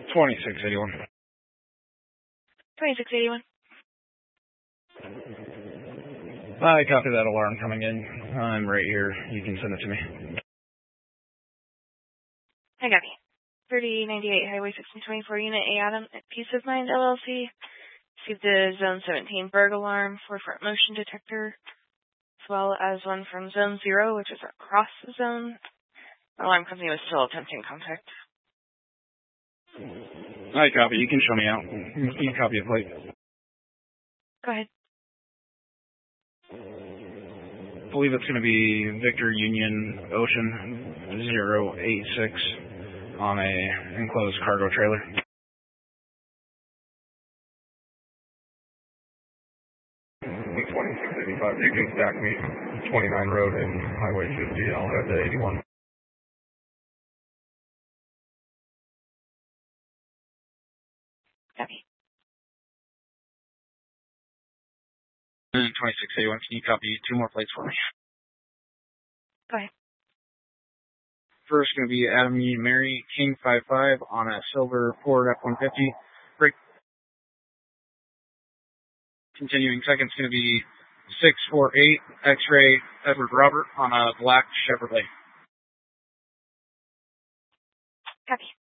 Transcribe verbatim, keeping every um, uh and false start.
twenty-six eighty-one. twenty-six eighty-one. I copy that alarm coming in. I'm right here. You can send it to me. I copy. thirty ninety-eight Highway sixteen twenty-four Unit A Adam at Peace of Mind L L C. Received the Zone seventeen Berg alarm for front motion detector, as well as one from Zone zero, which is across the zone. The alarm company was still attempting contact. I copy. You can show me out. You can copy a plate. Go ahead. I believe it's going to be Victor Union Ocean zero eight six on a enclosed cargo trailer. twenty-six eighty-five, you can stack me twenty-nine Road and Highway fifty. I'll have the eighty-one. Copy. twenty-six eighty-one, can you copy two more plates for me? Go ahead. First going to be Adam Union Mary, King five five on a silver Ford F one fifty. Break. Continuing, second's going to be six four eight X-Ray Edward Robert on a black Chevrolet. Copy.